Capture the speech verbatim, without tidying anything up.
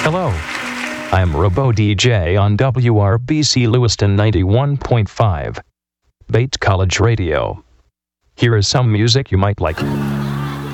Hello, I'm Robo D J on W R B C Lewiston ninety-one point five, Bates College Radio. Here is some music you might like.